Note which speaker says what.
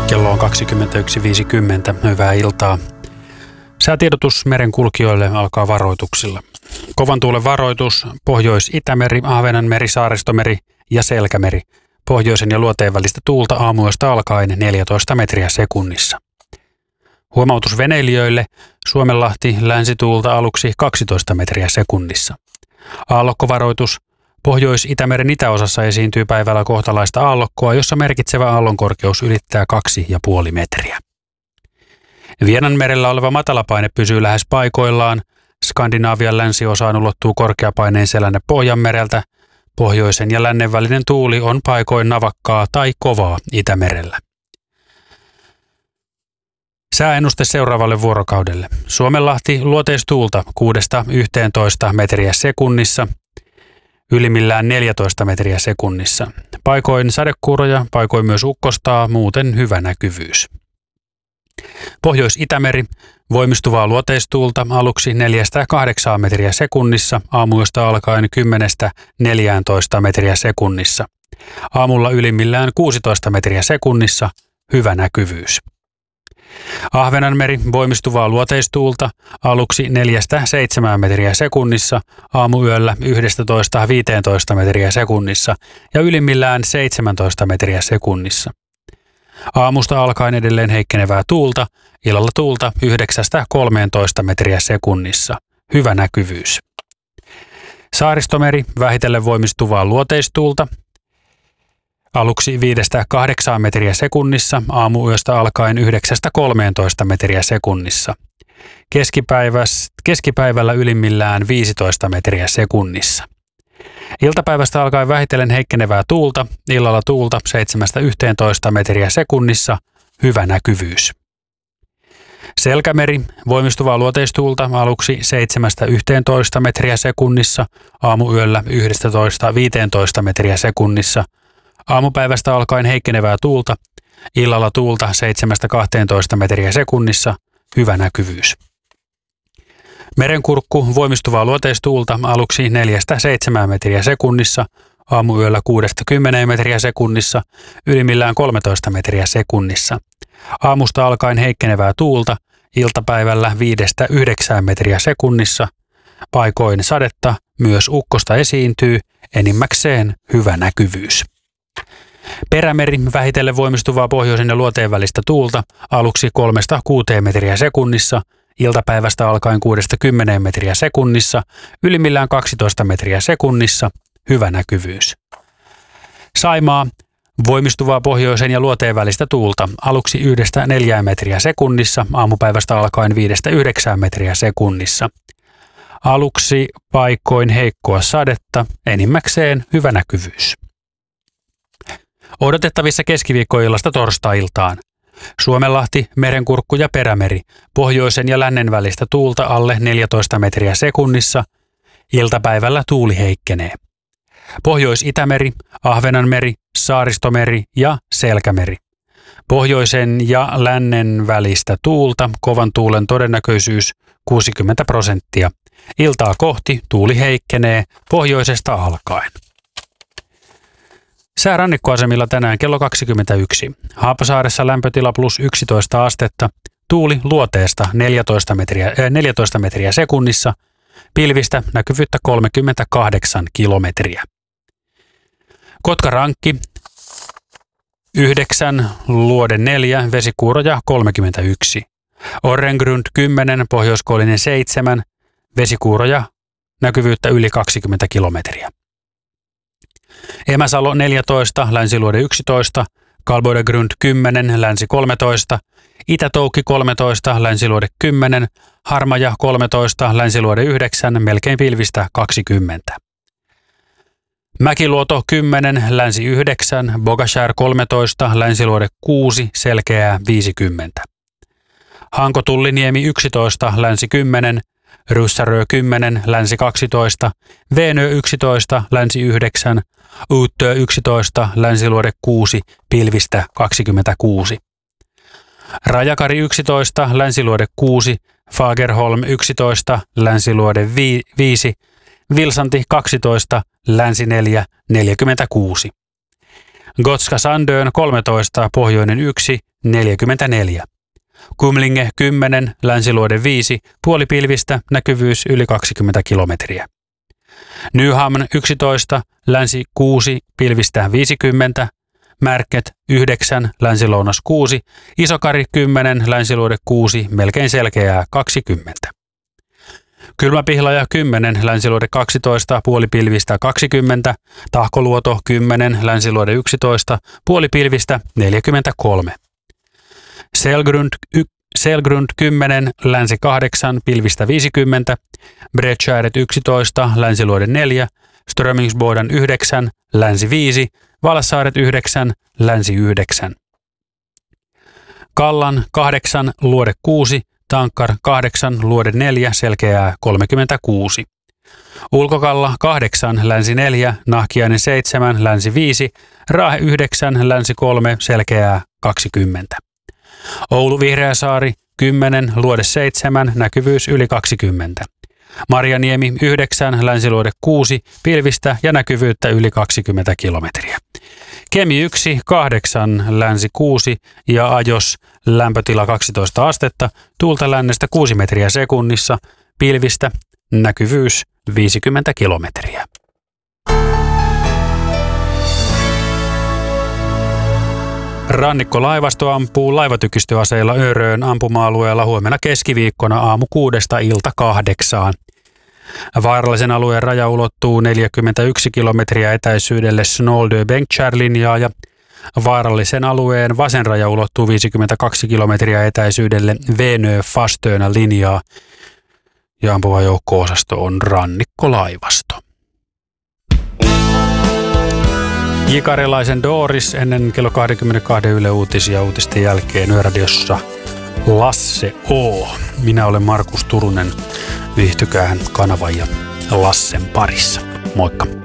Speaker 1: Kello on 21.50. Hyvää iltaa. Säätiedotus merenkulkijoille alkaa varoituksilla. Kovan tuulen varoitus, Pohjois-Itämeri, Ahvenanmeri, Saaristomeri ja Selkämeri. Pohjoisen ja luoteen välistä tuulta aamuyöstä alkaen 14 metriä sekunnissa. Huomautus veneilijöille, Suomenlahti, länsituulta aluksi 12 metriä sekunnissa. Aallokkovaroitus, Pohjois-Itämeren itäosassa esiintyy päivällä kohtalaista aallokkoa, jossa merkitsevä aallonkorkeus ylittää 2,5 metriä. Vienanmerellä oleva matalapaine pysyy lähes paikoillaan. Skandinaavian länsiosaan ulottuu korkeapaineen selänne Pohjanmereltä. Pohjoisen ja lännen välinen tuuli on paikoin navakkaa tai kovaa Itämerellä. Sääennuste seuraavalle vuorokaudelle. Suomenlahti luoteistuulta 6-11 metriä sekunnissa. Ylimmillään 14 metriä sekunnissa. Paikoin sadekuuroja, paikoin myös ukkostaa, muuten hyvä näkyvyys. Pohjois-Itämeri, voimistuvaa luoteistuulta aluksi 4-8 metriä sekunnissa, aamuyöstä alkaen 10-14 metriä sekunnissa. Aamulla ylimmillään 16 metriä sekunnissa, hyvä näkyvyys. Ahvenanmeri, voimistuvaa luoteistuulta aluksi 4-7 metriä sekunnissa, aamuyöllä 11-15 metriä sekunnissa ja ylimmillään 17 metriä sekunnissa. Aamusta alkaen edelleen heikkenevää tuulta, illalla tuulta 9-13 metriä sekunnissa, hyvä näkyvyys. Saaristomeri, vähitellen voimistuvaa luoteistuulta, aluksi 5-8 metriä sekunnissa, aamuyöstä alkaen 9-13 metriä sekunnissa. Keskipäivällä ylimmillään 15 metriä sekunnissa. Iltapäivästä alkaen vähitellen heikkenevää tuulta, illalla tuulta 7-11 metriä sekunnissa, hyvä näkyvyys. Selkämeri, voimistuvaa luoteistuulta aluksi 7-11 metriä sekunnissa, aamuyöllä 11-15 metriä sekunnissa. Aamupäivästä alkaen heikkenevää tuulta, illalla tuulta 7-12 metriä sekunnissa, hyvä näkyvyys. Merenkurkku, voimistuvaa luoteistuulta aluksi 4-7 metriä sekunnissa, aamuyöllä 6-10 metriä sekunnissa, ylimmillään 13 metriä sekunnissa. Aamusta alkaen heikkenevää tuulta, iltapäivällä 5-9 metriä sekunnissa, paikoin sadetta, myös ukkosta esiintyy, enimmäkseen hyvä näkyvyys. Perämeri, vähitellen voimistuvaa pohjoisen ja luoteen välistä tuulta, aluksi 3-6 metriä sekunnissa, iltapäivästä alkaen 6-10 metriä sekunnissa, ylimmillään 12 metriä sekunnissa, hyvä näkyvyys. Saimaa, voimistuvaa pohjoisen ja luoteen välistä tuulta, aluksi 1-4 metriä sekunnissa, aamupäivästä alkaen 5-9 metriä sekunnissa. Aluksi paikoin heikkoa sadetta, enimmäkseen hyvä näkyvyys. Odotettavissa keskiviikkoillasta torstai-iltaan. Suomenlahti, Merenkurkku ja Perämeri, pohjoisen ja lännen välistä tuulta alle 14 metriä sekunnissa, iltapäivällä tuuli heikkenee. Pohjois-Itämeri, Ahvenanmeri, Saaristomeri ja Selkämeri. Pohjoisen ja lännen välistä tuulta, kovan tuulen todennäköisyys 60%. Iltaa kohti tuuli heikkenee pohjoisesta alkaen. Sää rannikkoasemilla tänään kello 21. Haapasaaressa lämpötila plus 11 astetta, tuuli luoteesta 14 metriä sekunnissa, pilvistä näkyvyyttä 38 kilometriä. Kotkarankki 9, luode 4, vesikuuroja 31. Orrengrund 10, pohjoiskoillinen 7, vesikuuroja näkyvyyttä yli 20 kilometriä. Emäsalo 14, länsiluode 11, Kalboidegrund 10, länsi 13, Itätoukki 13, länsiluode 10, Harmaja 13, länsiluode 9, melkein pilvistä 20. Mäkiluoto 10, länsi 9, Bogashär 13, länsiluode 6, selkeää 50. Hanko-Tulliniemi 11, länsi 10, Ryssärö 10, länsi 12, Veenö 11, länsi 9, Uuttöö 11, länsiluode 6, pilvistä 26. Rajakari 11, länsiluode 6, Fagerholm 11, länsiluode 5, Vilsanti 12, länsi 4, 46. Gotska Sandön 13, pohjoinen 1, 44. Kumlinge 10, Länsiluode 5, puolipilvistä, näkyvyys yli 20 kilometriä. Nyhamn 11, Länsi 6, pilvistä 50, Märket 9, Länsi-lounas 6, Isokari 10, Länsiluode 6, melkein selkeää 20. Kylmäpihlaja 10, Länsiluode 12, puolipilvistä 20, Tahkoluoto 10, Länsiluode 11, puolipilvistä 43. Selgrund 10, Länsi 8, pilvistä 50, Bredskäret 11, Länsiluode 4, Strömingsboden 9, Länsi 5, Valassaaret 9, Länsi 9. Kallan 8, Luode 6, Tankkar 8, Luode 4, selkeää 36. Ulkokalla 8, Länsi 4, Nahkiainen 7, Länsi 5, Raahe 9, Länsi 3, selkeää 20. Oulu Vihreäsaari 10, Luode 7, näkyvyys yli 20. Marjaniemi 9, Länsiluode 6, pilvistä ja näkyvyyttä yli 20 kilometriä. Kemi 1, 8, Länsi 6 ja Ajos lämpötila 12 astetta, tuulta lännestä 6 metriä sekunnissa, pilvistä, näkyvyys 50 kilometriä. Rannikkolaivasto ampuu laivatykistöaseilla Örön ampuma-alueella huomenna keskiviikkona aamu 6 ilta 8. Vaarallisen alueen raja ulottuu 41 kilometriä etäisyydelle Snoldö-Bengtskär-linjaa ja vaarallisen alueen vasen raja ulottuu 52 kilometriä etäisyydelle Venö-Fastönä-linjaa ja ampuva joukko-osasto on Rannikkolaivasto. Jikarilaisen Doris ennen kello 22 Yle Uutisia uutisten jälkeen Yöradiossa Lasse O. Minä olen Markus Turunen. Viihtykäähän kanavan ja Lassen parissa. Moikka!